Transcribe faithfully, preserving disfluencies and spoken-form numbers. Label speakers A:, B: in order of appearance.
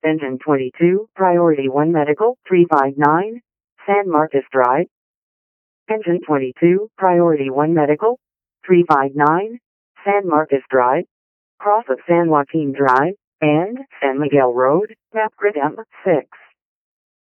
A: Engine twenty-two, Priority one Medical, three five nine, San Marcos Drive. Engine twenty-two, Priority one Medical, three five nine, San Marcos Drive, cross of San Joaquin Drive, and San Miguel Road, map grid M six.